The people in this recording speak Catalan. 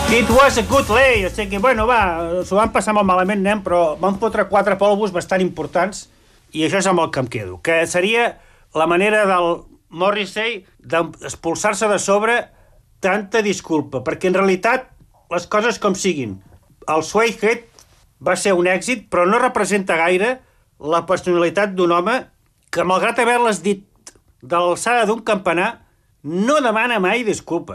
It was a good lay, o sigui que, bueno, va, s'ho van passar molt malament, nen, però van fotre 4 polvos bastant importants i això és amb el que em quedo, que seria la manera del Morrissey d'expulsar-se de sobre tanta disculpa, perquè en realitat les coses com siguin. El Suede Head va ser un èxit, però no representa gaire la personalitat d'un home que, malgrat haver-les dit de l'alçada d'un campanar, no demana mai disculpes.